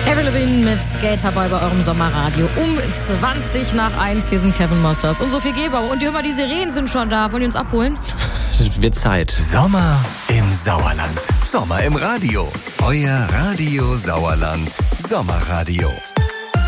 Avril Lavigne mit Skaterboy bei eurem Sommerradio um 1:20. Hier sind Kevin Mostards und Sophie Gebauer. Und die Sirenen sind schon da. Wollen die uns abholen? Wird Zeit. Sommer im Sauerland. Sommer im Radio. Euer Radio Sauerland. Sommerradio.